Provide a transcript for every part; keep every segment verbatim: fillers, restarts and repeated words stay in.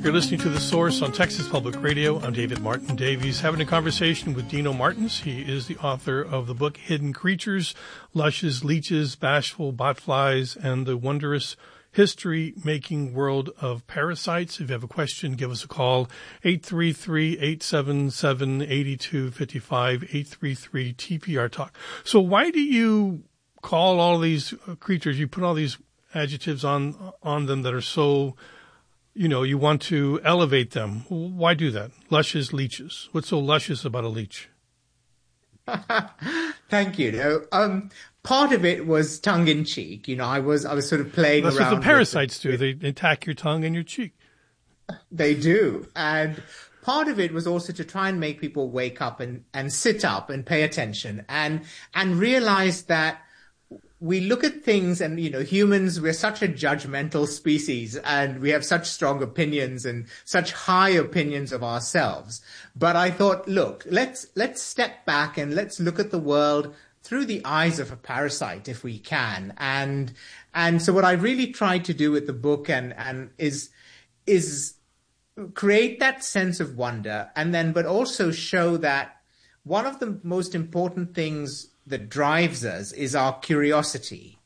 You're listening to The Source on Texas Public Radio. I'm David Martin Davies, having a conversation with Dino Martins. He is the author of the book Hidden Creatures, Lushes, Leeches, Bashful Botflies, and the Wondrous History-Making World of Parasites. If you have a question, give us a call, eight three three, eight seven seven, eight two five five, eight three three T P R Talk. So why do you call all these creatures, you put all these adjectives on on them that are so, you know, you want to elevate them? Why do that? Lushes, leeches. What's so luscious about a leech? Thank you. No, um, part of it was tongue in cheek. You know, I was I was sort of playing That's around. That's what the parasites do. They attack your tongue and your cheek. They do. And part of it was also to try and make people wake up and, and sit up and pay attention and and realize that we look at things and, you know, humans, we're such a judgmental species and we have such strong opinions and such high opinions of ourselves. But I thought, look, let's, let's step back and let's look at the world through the eyes of a parasite if we can. And, and so what I really tried to do with the book and, and is, is create that sense of wonder and then, but also show that one of the most important things that drives us is our curiosity.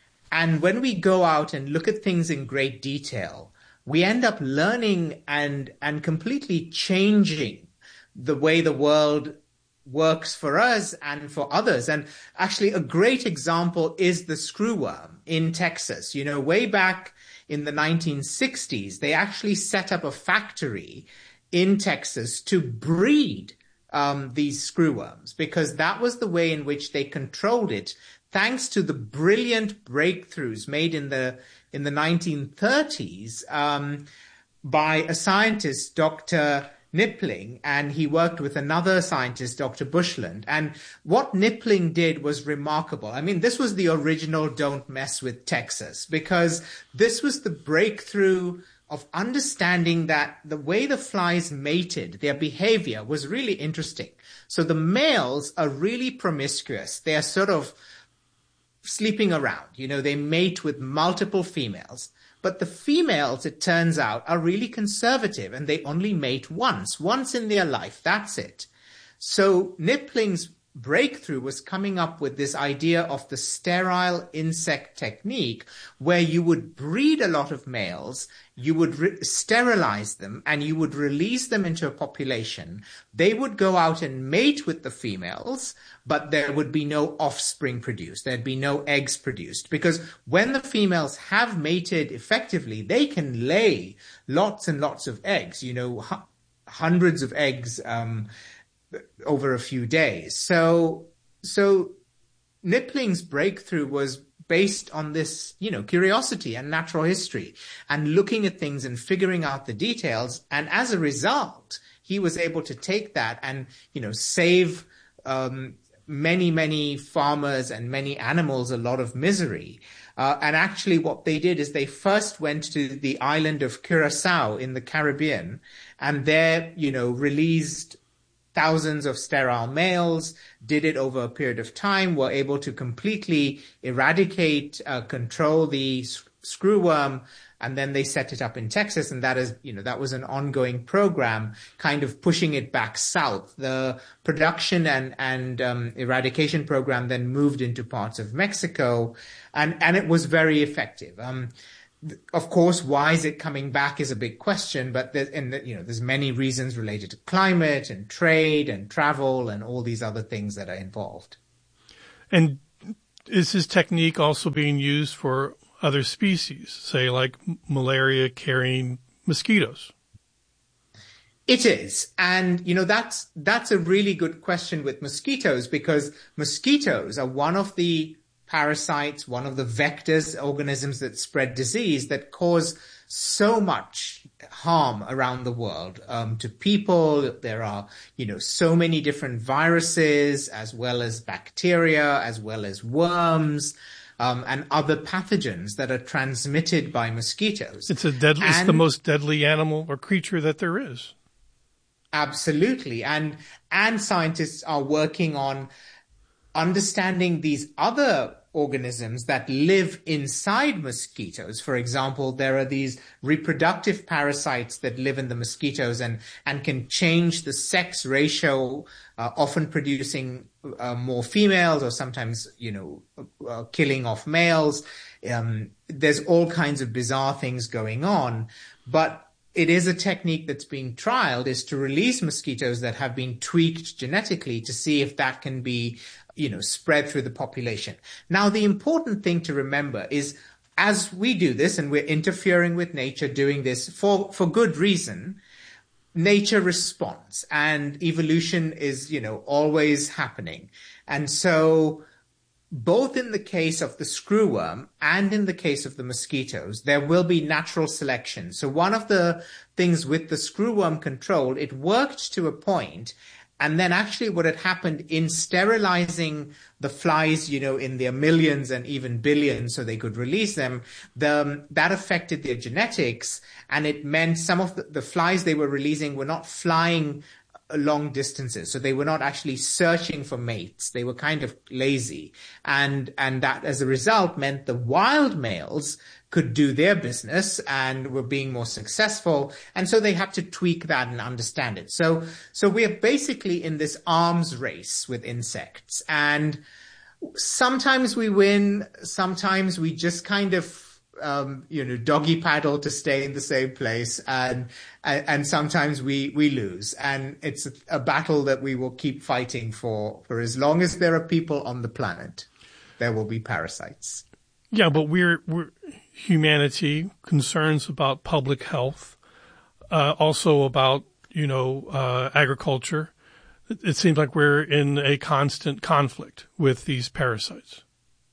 And when we go out and look at things in great detail, we end up learning and, and completely changing the way the world works for us and for others. And actually a great example is the screwworm in Texas. You know, way back in the nineteen sixties, they actually set up a factory in Texas to breed Um, these screwworms, because that was the way in which they controlled it, thanks to the brilliant breakthroughs made in the in the nineteen thirties um, by a scientist, Doctor Knipling, and he worked with another scientist, Doctor Bushland. And what Knipling did was remarkable. I mean, this was the original Don't Mess with Texas, because this was the breakthrough of understanding that the way the flies mated, their behavior was really interesting. So the males are really promiscuous. They are sort of sleeping around. You know, they mate with multiple females. But the females, it turns out, are really conservative and they only mate once, once in their life. That's it. So Knipling's breakthrough was coming up with this idea of the sterile insect technique, where you would breed a lot of males, you would re- sterilize them, and you would release them into a population. They would go out and mate with the females, but there would be no offspring produced. There'd be no eggs produced, because when the females have mated effectively, they can lay lots and lots of eggs, you know, hu- hundreds of eggs, um, over a few days. So, so Knipling's breakthrough was based on this, you know, curiosity and natural history and looking at things and figuring out the details. And as a result, he was able to take that and, you know, save, um, many, many farmers and many animals a lot of misery. Uh, and actually what they did is they first went to the island of Curacao in the Caribbean and there, you know, released thousands of sterile males, did it over a period of time, were able to completely eradicate, uh, control the s- screwworm, and then they set it up in Texas, and that is, you know, that was an ongoing program, kind of pushing it back south. The production and and um, eradication program then moved into parts of Mexico, and and it was very effective. Um, Of course, why is it coming back is a big question, but there's, and you know, there's many reasons related to climate and trade and travel and all these other things that are involved. And is this technique also being used for other species, say like malaria-carrying mosquitoes? It is. And, you know, that's, that's a really good question with mosquitoes, because mosquitoes are one of the parasites, one of the vectors, organisms that spread disease that cause so much harm around the world um, to people. There are, you know, so many different viruses, as well as bacteria, as well as worms, um, and other pathogens that are transmitted by mosquitoes. It's a deadly, and, it's the most deadly animal or creature that there is. Absolutely. And, and scientists are working on understanding these other organisms that live inside mosquitoes. For example, there are these reproductive parasites that live in the mosquitoes and, and can change the sex ratio, uh, often producing uh, more females or sometimes, you know, uh, killing off males. Um, there's all kinds of bizarre things going on, but it is a technique that's being trialed, is to release mosquitoes that have been tweaked genetically to see if that can be, you know, spread through the population. Now, the important thing to remember is as we do this, and we're interfering with nature, doing this for, for good reason, nature responds, and evolution is, you know, always happening. And so both in the case of the screwworm and in the case of the mosquitoes, there will be natural selection. So one of the things with the screwworm control, it worked to a point, and then actually what had happened in sterilizing the flies, you know, in their millions and even billions so they could release them, the, that affected their genetics, and it meant some of the, the flies they were releasing were not flying long distances. So they were not actually searching for mates. They were kind of lazy. And, and that as a result meant the wild males could do their business and were being more successful. And so they had to tweak that and understand it. So, so we're basically in this arms race with insects, and sometimes we win. Sometimes we just kind of Um, you know, doggy paddle to stay in the same place, and and, and sometimes we we lose, and it's a, a battle that we will keep fighting for for as long as there are people on the planet. There will be parasites. Yeah, but we're we're humanity, concerns about public health, uh, also about you know uh, agriculture. It, it seems like we're in a constant conflict with these parasites.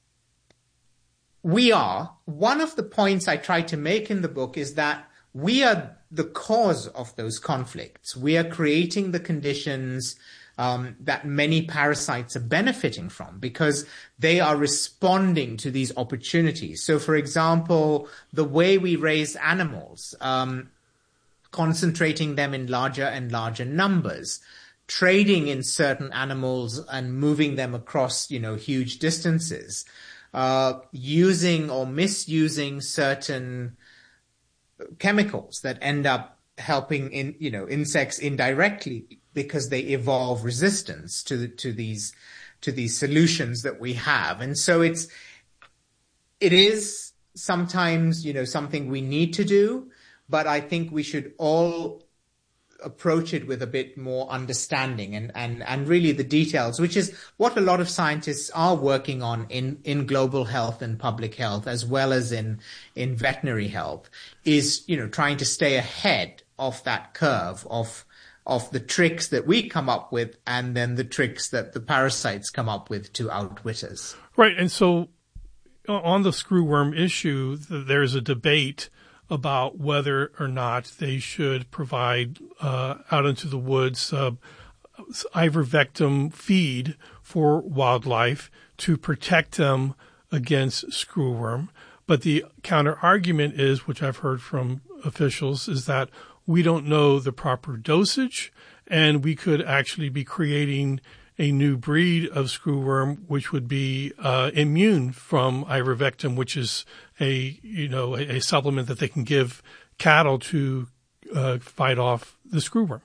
We are. One of the points I try to make in the book is that we are the cause of those conflicts. We are creating the conditions um, that many parasites are benefiting from because they are responding to these opportunities. So, for example, the way we raise animals, um, concentrating them in larger and larger numbers, trading in certain animals and moving them across, you know, huge distances. Uh, using or misusing certain chemicals that end up helping in, you know, insects indirectly because they evolve resistance to to these to these solutions that we have. And so it's it is sometimes, you know, something we need to do, but I think we should all approach it with a bit more understanding and, and, and really the details, which is what a lot of scientists are working on in, in global health and public health, as well as in, in veterinary health, is, you know, trying to stay ahead of that curve of, of the tricks that we come up with and then the tricks that the parasites come up with to outwit us. Right. And so on the screwworm issue, there's a debate about whether or not they should provide uh, out into the woods uh, ivermectin feed for wildlife to protect them against screwworm. But the counter argument is, which I've heard from officials, is that we don't know the proper dosage, and we could actually be creating a new breed of screwworm which would be uh, immune from ivermectin, which is a you know a, a supplement that they can give cattle to uh, fight off the screwworm.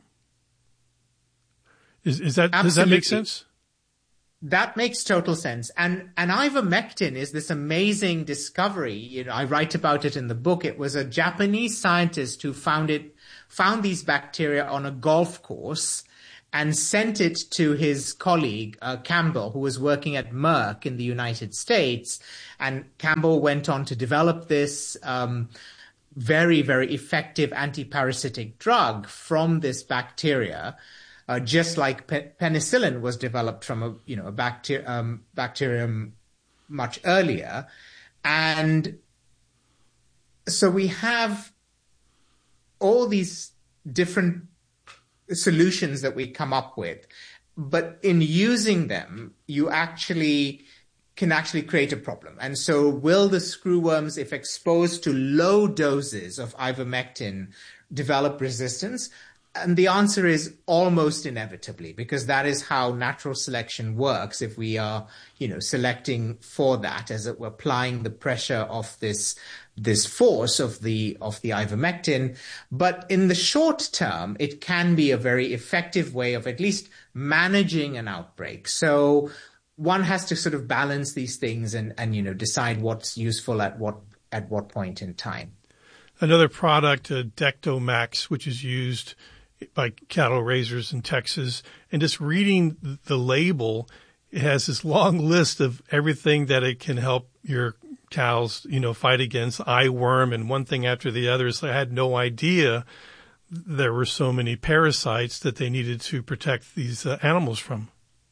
Is is that Absolutely. Does that make sense? That makes total sense. And and ivermectin is this amazing discovery. You know, I write about it in the book. It was a Japanese scientist who found it found these bacteria on a golf course and sent it to his colleague, uh, Campbell, who was working at Merck in the United States. And Campbell went on to develop this um, very, very effective antiparasitic drug from this bacteria, uh, just like pe- penicillin was developed from a, you know, a bacter- um, bacterium much earlier. And so we have all these different solutions that we come up with, but in using them, you actually can actually create a problem. And so will the screwworms, if exposed to low doses of ivermectin, develop resistance? and the answer is almost inevitably, because that is how natural selection works. If we are, you know, selecting for that, as it were, applying the pressure of this this force of the of the ivermectin. But in the short term, it can be a very effective way of at least managing an outbreak. So one has to sort of balance these things and, and you know, decide what's useful at what at what point in time. Another product, uh, Dectomax, which is used by cattle raisers in Texas, and just reading the label, it has this long list of everything that it can help your cows, you know, fight against eye worm and one thing after the other. So I had no idea there were so many parasites that they needed to protect these uh, animals from.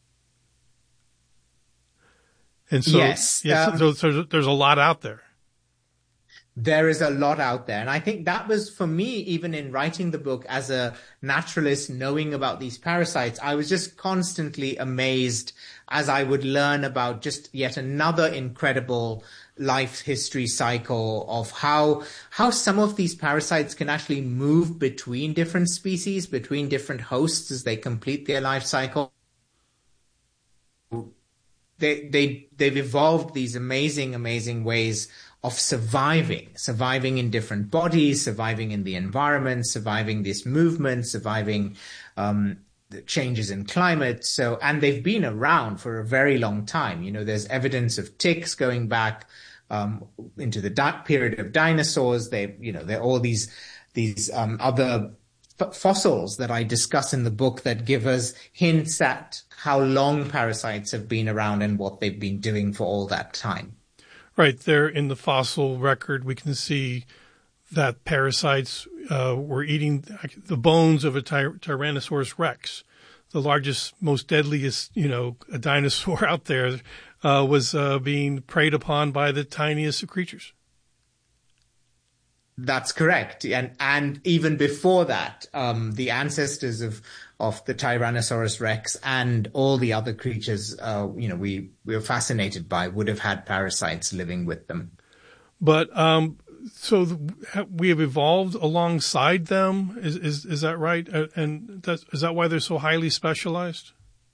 And so, yes, yes, um, so, so there's a lot out there. There is a lot out there. And I think that was, for me, even in writing the book as a naturalist, knowing about these parasites, I was just constantly amazed as I would learn about just yet another incredible life history cycle of how how some of these parasites can actually move between different species, between different hosts as they complete their life cycle. They, they, they've evolved these amazing, amazing ways of surviving, surviving in different bodies, surviving in the environment, surviving this movement, surviving um, the changes in climate. So, and they've been around for a very long time. You know, there's evidence of ticks going back um, into the di- period of dinosaurs. They, you know, there are all these these um, other f- fossils that I discuss in the book that give us hints at how long parasites have been around and what they've been doing for all that time. Right there in the fossil record, we can see that parasites uh, were eating the bones of a ty- Tyrannosaurus rex, the largest, most deadliest, you know, a dinosaur out there, uh, was uh, being preyed upon by the tiniest of creatures. That's correct, and and even before that, um, the ancestors of of the Tyrannosaurus rex and all the other creatures, uh, you know, we we were fascinated by would have had parasites living with them. But um, so the, we have evolved alongside them. Is is is that right? And that's, is that why they're so highly specialized?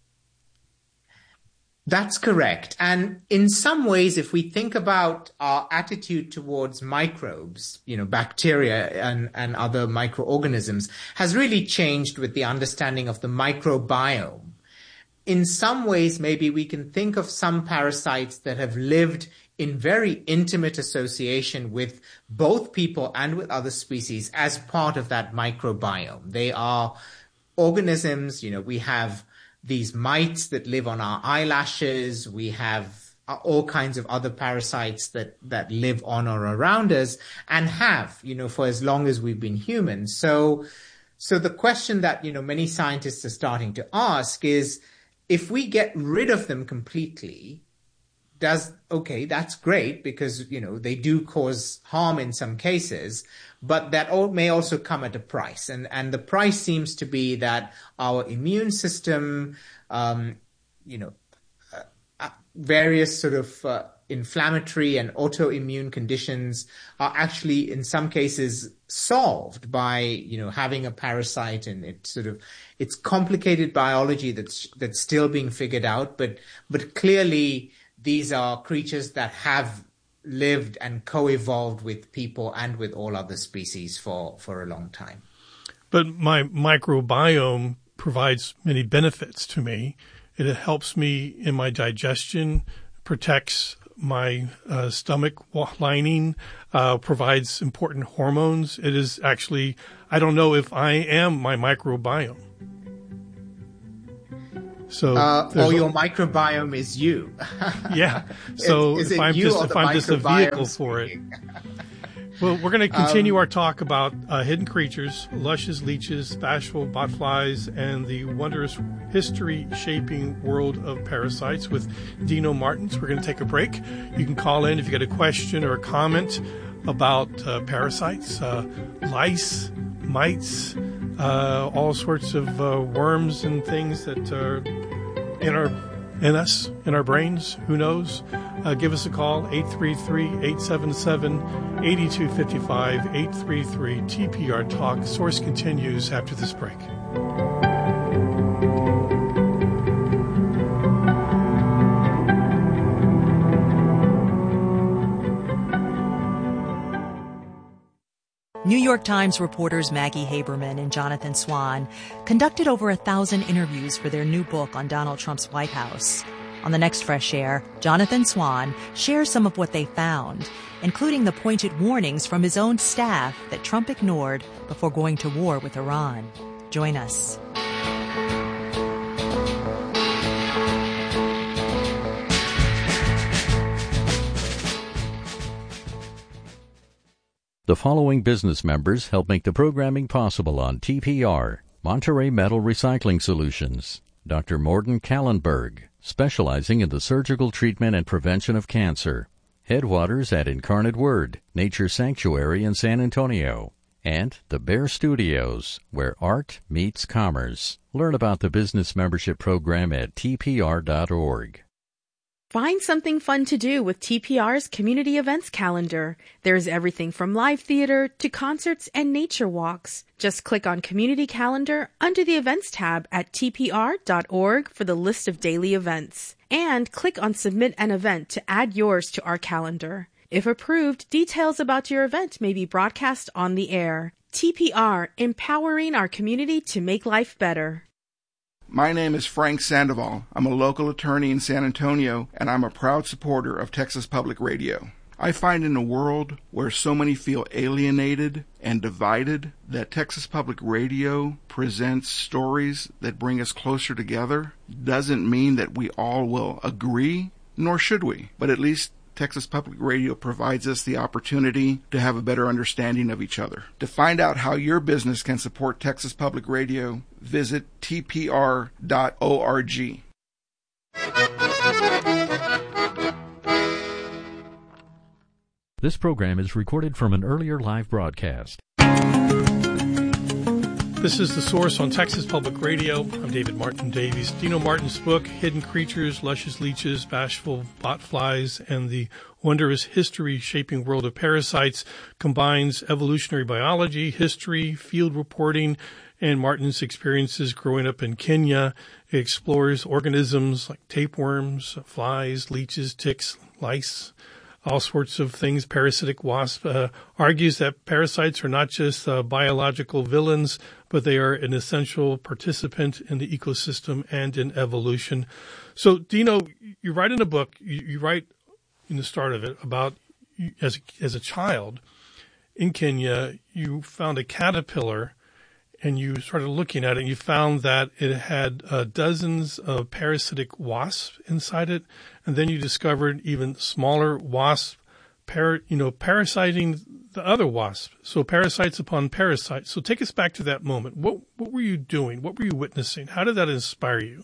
That's correct. And in some ways, if we think about our attitude towards microbes, you know, bacteria and, and other microorganisms has really changed with the understanding of the microbiome. In some ways, maybe we can think of some parasites that have lived in very intimate association with both people and with other species as part of that microbiome. They are organisms, you know, we have these mites that live on our eyelashes. We have all kinds of other parasites that, that live on or around us and have, you know, for as long as we've been humans. So, so the question that, you know, many scientists are starting to ask is, if we get rid of them completely, does, okay, that's great because, you know, they do cause harm in some cases, but that all may also come at a price. And, and the price seems to be that our immune system, um, you know, uh, uh, various sort of uh, inflammatory and autoimmune conditions are actually in some cases solved by, you know, having a parasite, and it's sort of, it's complicated biology that's, that's still being figured out, but, but clearly these are creatures that have lived and co-evolved with people and with all other species for, for a long time. But my microbiome provides many benefits to me. It helps me in my digestion, protects my uh, stomach lining, uh, provides important hormones. It is actually, I don't know if I am my microbiome. So, uh, or your a, microbiome is you. Yeah. So is, is if I'm just if I'm just a vehicle for it. Well, we're going to continue um, our talk about uh, hidden creatures, lushes, leeches, bashful botflies, and the wondrous history-shaping world of parasites with Dino Martins. We're going to take a break. You can call in if you got a question or a comment about uh, parasites, uh, lice, mites, uh, all sorts of uh, worms and things that are in our in us, in our brains, who knows? Uh, give us a call, eight three three, eight seven seven, eight two five five, eight three three T P R Talk. Source continues after this break. New York Times reporters Maggie Haberman and Jonathan Swan conducted over a thousand interviews for their new book on Donald Trump's White House. On the next Fresh Air, Jonathan Swan shares some of what they found, including the pointed warnings from his own staff that Trump ignored before going to war with Iran. Join us. The following business members help make the programming possible on T P R. Monterey Metal Recycling Solutions. Doctor Morton Kallenberg, specializing in the surgical treatment and prevention of cancer. Headwaters at Incarnate Word, Nature Sanctuary in San Antonio. And the Bear Studios, where art meets commerce. Learn about the business membership program at T P R dot org. Find something fun to do with T P R's community events calendar. There's everything from live theater to concerts and nature walks. Just click on Community Calendar under the Events tab at T P R dot org for the list of daily events. And click on Submit an Event to add yours to our calendar. If approved, details about your event may be broadcast on the air. T P R, empowering our community to make life better. My name is Frank Sandoval. I'm a local attorney in San Antonio, and I'm a proud supporter of Texas Public Radio. I find in a world where so many feel alienated and divided that Texas Public Radio presents stories that bring us closer together. Doesn't mean that we all will agree, nor should we, but at least Texas Public Radio provides us the opportunity to have a better understanding of each other. To find out how your business can support Texas Public Radio, visit T P R dot org. This program is recorded from an earlier live broadcast. This is The Source on Texas Public Radio. I'm David Martin Davies. Dino Martin's book, Hidden Creatures, Luscious Leeches, Bashful Botflies, and the Wondrous History-Shaping World of Parasites, combines evolutionary biology, history, field reporting, and Martin's experiences growing up in Kenya. It explores organisms like tapeworms, flies, leeches, ticks, lice, all sorts of things, parasitic wasp, uh, argues that parasites are not just uh, biological villains, but they are an essential participant in the ecosystem and in evolution. So, Dino, you write in a book, you, you write in the start of it about, as a, as a child in Kenya, you found a caterpillar and you started looking at it, and you found that it had uh, dozens of parasitic wasps inside it, and then you discovered even smaller wasps, par- you know, parasiting the other wasps. So parasites upon parasites. So take us back to that moment. What what were you doing? What were you witnessing? How did that inspire you?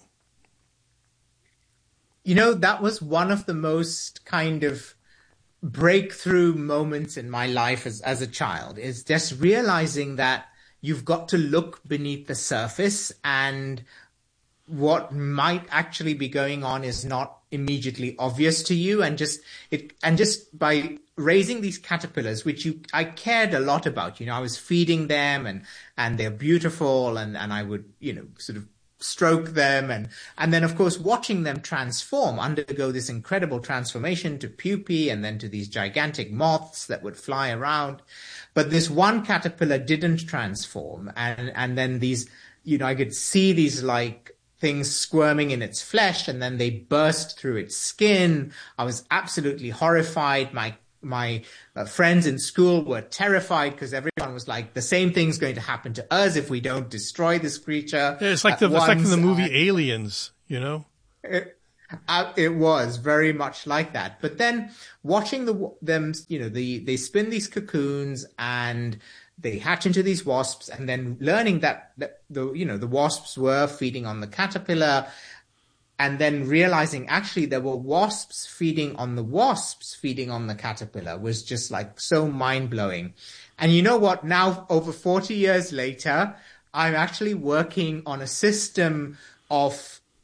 You know, that was one of the most kind of breakthrough moments in my life as, as a child, is just realizing that you've got to look beneath the surface, and what might actually be going on is not immediately obvious to you. And just it, and just by raising these caterpillars, which you, I cared a lot about, you know, I was feeding them, and, and they're beautiful, and, and I would, you know, sort of stroke them, and, and then of course watching them transform, undergo this incredible transformation to pupae, and then to these gigantic moths that would fly around. But this one caterpillar didn't transform. And, and then these, you know, I could see these like things squirming in its flesh, and then they burst through its skin. I was absolutely horrified. My, my uh, friends in school were terrified because everyone was like, the same thing's going to happen to us if we don't destroy this creature. Yeah, it's like the, it's like in the movie and, Aliens, you know? It, Uh, it was very much like that. But then watching the them, you know, the they spin these cocoons and they hatch into these wasps, and then learning that, that the you know the wasps were feeding on the caterpillar, and then realizing actually there were wasps feeding on the wasps feeding on the caterpillar was just like so mind blowing. And you know what? Now over forty years later, I'm actually working on a system of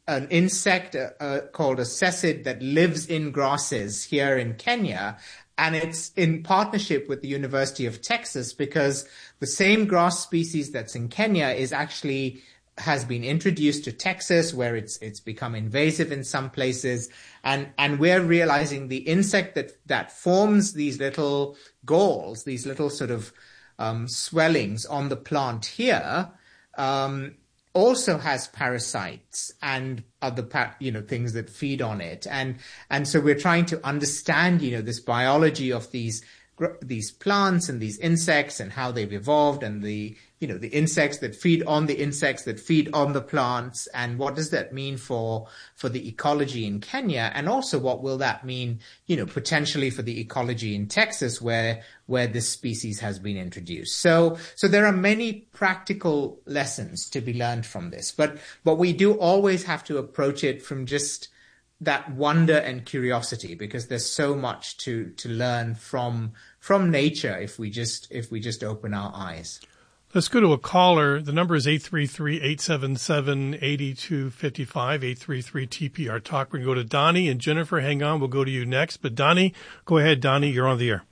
an insect uh, uh, called a cecid that lives in grasses here in Kenya. And it's in partnership with the University of Texas, because the same grass species that's in Kenya is actually has been introduced to Texas, where it's it's become invasive in some places. And and we're realizing the insect that that forms these little galls, these little sort of um, swellings on the plant here, um, also has parasites and other, you know, things that feed on it. And, and so we're trying to understand, you know, this biology of these, these plants and these insects and how they've evolved, and the, you know, the insects that feed on the insects that feed on the plants. And what does that mean for, for the ecology in Kenya? And also what will that mean, you know, potentially for the ecology in Texas, where, where this species has been introduced. So, so there are many practical lessons to be learned from this, but, but we do always have to approach it from just that wonder and curiosity, because there's so much to, to learn from, from nature if we just, if we just open our eyes. Let's go to a caller. The number is eight three three, eight seven seven, eight two five five, eight three three T P R Talk. We're going to go to Donnie and Jennifer. Hang on. We'll go to you next. But Donnie, go ahead, Donnie. You're on the air.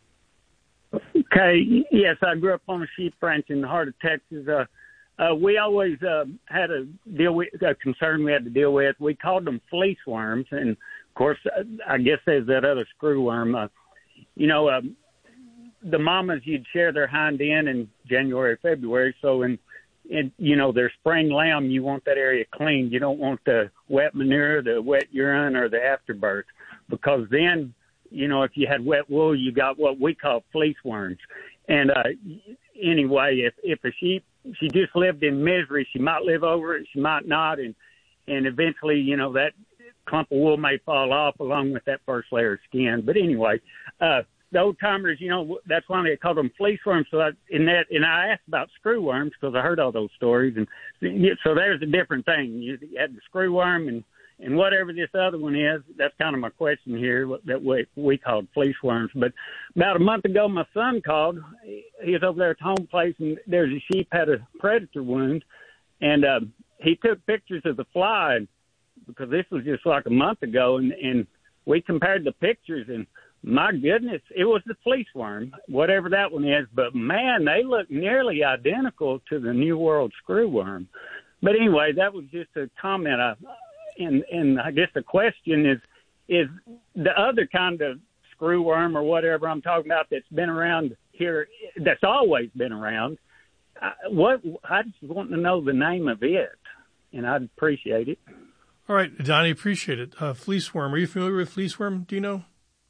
Okay. Yes, I grew up on a sheep ranch in the heart of Texas. Uh, uh, we always uh, had a deal with a concern we had to deal with. We called them fleece worms, and of course, I guess there's that other screw worm. Uh, you know, uh, the mamas, you'd share their hind end in January, February. So in, in you know, their spring lamb, you want that area clean. You don't want the wet manure, the wet urine, or the afterbirth, because then, you know, if you had wet wool, you got what we call fleece worms. And uh, anyway, if if a sheep, she just lived in misery, she might live over it, she might not, and and eventually, you know, that clump of wool may fall off along with that first layer of skin. But anyway, uh, the old timers, you know, that's why they called them fleece worms. So I, in that, and I asked about screw worms because I heard all those stories, and so there's a different thing. You had the screw worm and. And whatever this other one is, that's kind of my question here, that we, we called fleece worms. But about a month ago, my son called. He was over there at home place, and there's a sheep had a predator wound. And uh, he took pictures of the fly, because this was just like a month ago. And, and we compared the pictures, and my goodness, it was the fleece worm, whatever that one is. But, man, they look nearly identical to the New World screw worm. But anyway, that was just a comment I And, and I guess the question is, is the other kind of screw worm or whatever I'm talking about that's been around here, that's always been around, I, what I just want to know the name of it, and I'd appreciate it. All right, Donnie, appreciate it. Uh, fleece worm. Are you familiar with fleece worm, Dino?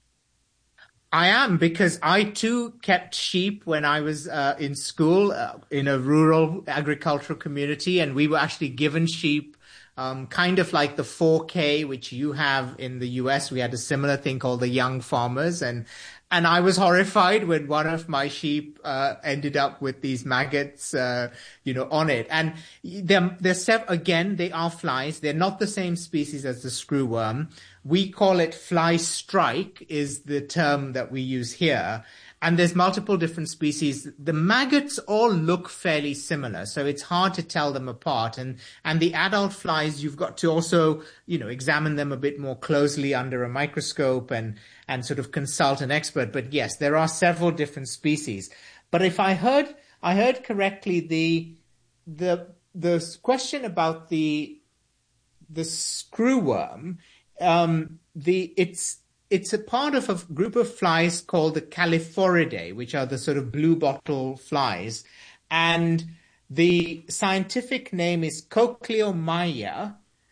I am, because I too kept sheep when I was uh, in school uh, in a rural agricultural community, and we were actually given sheep. Um, kind of like the four K, which you have in the U S. We had a similar thing called the Young Farmers. And, and I was horrified when one of my sheep, uh, ended up with these maggots, uh, you know, on it. And they're, they're sev- again, they are flies. They're not the same species as the screwworm. We call it fly strike is the term that we use here. And there's multiple different species. The maggots all look fairly similar, so it's hard to tell them apart. And, and the adult flies, you've got to also, you know, examine them a bit more closely under a microscope and, and sort of consult an expert. But yes, there are several different species. But if I heard, I heard correctly, the, the, the question about the, the screwworm, um, the, it's, It's a part of a group of flies called the Calliphoridae, which are the sort of blue bottle flies. And the scientific name is Cochleomya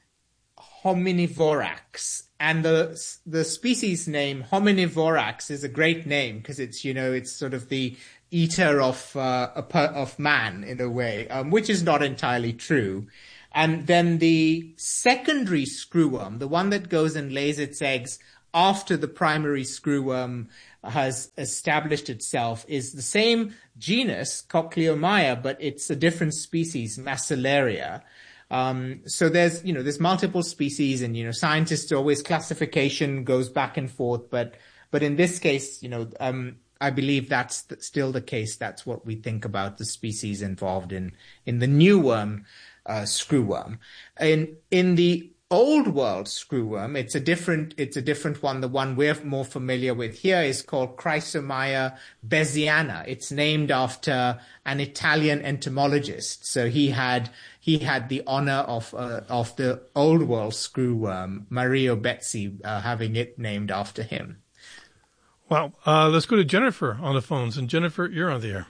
hominivorax. And the the species name hominivorax is a great name because it's, you know, it's sort of the eater of uh, of man in a way, um, which is not entirely true. And then the secondary screwworm, the one that goes and lays its eggs after the primary screwworm has established itself, is the same genus, Cochleomya, but it's a different species, Macellaria. Um, so there's, you know, there's multiple species, and, you know, scientists always, classification goes back and forth, but, but in this case, you know, um, I believe that's th- still the case. That's what we think about the species involved in, in the new worm, uh, screwworm. In, in the old world screwworm, it's a different, it's a different one. The one we're more familiar with here is called Chrysomya beziana. It's named after an Italian entomologist. So he had, he had the honor of, uh, of the old world screwworm, Mario Bezzi, uh, having it named after him. Wow. Uh, let's go to Jennifer on the phones. And Jennifer, you're on the air.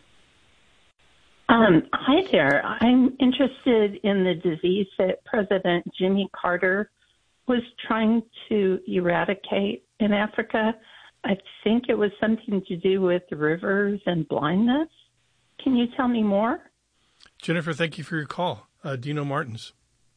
Um, hi there. I'm interested in the disease that President Jimmy Carter was trying to eradicate in Africa. I think it was something to do with rivers and blindness. Can you tell me more? Jennifer, thank you for your call. Uh, Dino Martins.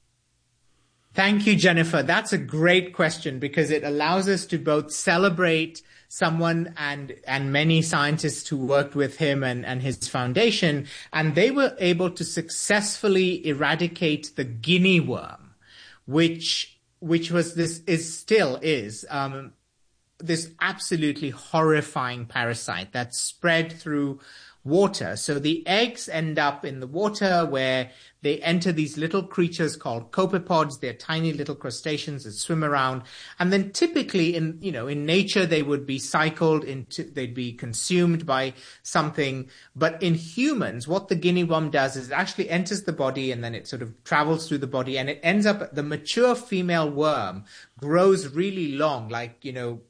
Thank you, Jennifer. That's a great question because it allows us to both celebrate someone and and many scientists who worked with him and, and his foundation, and they were able to successfully eradicate the guinea worm, which which was this is still is um, this absolutely horrifying parasite that spread through water. So the eggs end up in the water where they enter these little creatures called copepods. They're tiny little crustaceans that swim around. And then typically in, you know, in nature, they would be cycled into, they'd be consumed by something. But in humans, what the guinea worm does is it actually enters the body and then it sort of travels through the body and it ends up, the mature female worm grows really long, like, you know,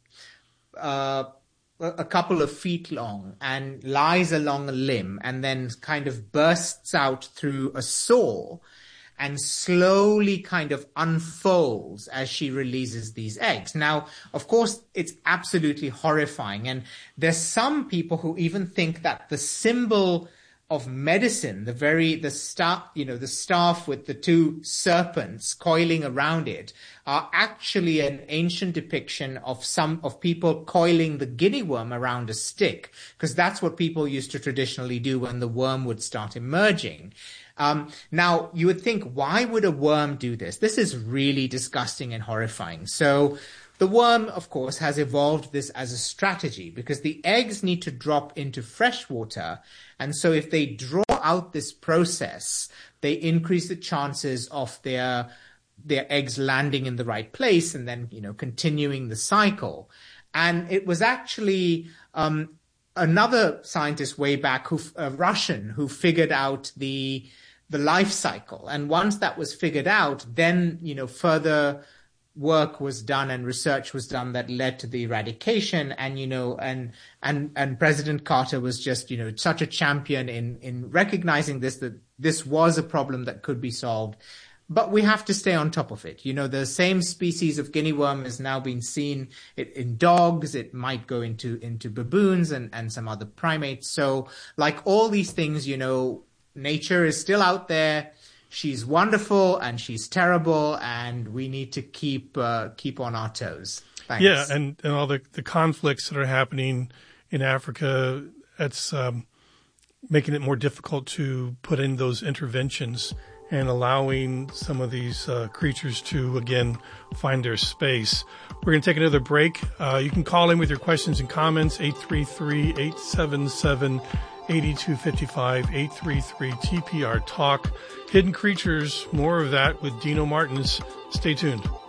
uh, a couple of feet long and lies along a limb and then kind of bursts out through a sore and slowly kind of unfolds as she releases these eggs. Now, of course, it's absolutely horrifying. And there's some people who even think that the symbol of medicine, the very, the staff, you know, the staff with the two serpents coiling around it are actually an ancient depiction of some, of people coiling the guinea worm around a stick, because that's what people used to traditionally do when the worm would start emerging. Um, now, you would think, why would a worm do this? This is really disgusting and horrifying. So, the worm, of course, has evolved this as a strategy because the eggs need to drop into fresh water. And so if they draw out this process, they increase the chances of their, their eggs landing in the right place and then, you know, continuing the cycle. And it was actually, um, another scientist way back, who, a Russian, who figured out the, the life cycle. And once that was figured out, then, you know, further work was done and research was done that led to the eradication. And, you know, and, and, and President Carter was just, you know, such a champion in, in recognizing this, that this was a problem that could be solved. But we have to stay on top of it. You know, the same species of guinea worm has now been seen in dogs. It might go into, into baboons and, and some other primates. So like all these things, you know, nature is still out there. She's wonderful and she's terrible, and we need to keep uh, keep on our toes. Thanks. Yeah, and, and all the, the conflicts that are happening in Africa, that's um, making it more difficult to put in those interventions and allowing some of these uh, creatures to, again, find their space. We're going to take another break. Uh, you can call in with your questions and comments, eight three three, eight seven seven, eight two five five, eight three three T P R Talk. Hidden Creatures, more of that with Dino Martins. Stay tuned.